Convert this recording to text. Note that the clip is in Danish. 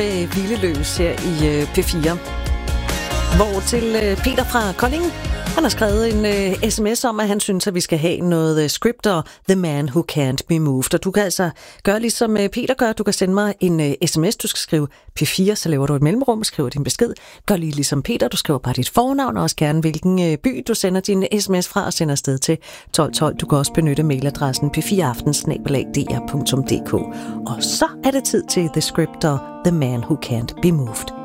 hvileløs her i P4. Hvor til Peter fra Kolding, han har skrevet en sms om, at han synes, at vi skal have noget script og The Man Who Can't Be Moved. Og du kan altså gøre ligesom Peter gør. Du kan sende mig en sms. Du skal skrive P4, så laver du et mellemrum, skriver din besked. Gør lige ligesom Peter. Du skriver bare dit fornavn og også gerne hvilken by du sender din sms fra og sender afsted til 1212. Du kan også benytte mailadressen p4aften@dr.dk. Og så er det tid til The Script og The Man Who Can't Be Moved.